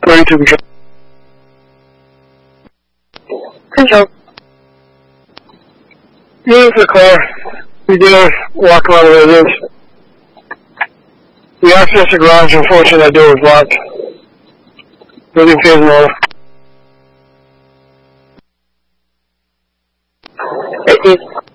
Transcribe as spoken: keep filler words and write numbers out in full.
thirty-two control. Control. Use the car. We did walk around where it is. We accessed the garage. Unfortunately, that door was locked. Building phase one. Receive.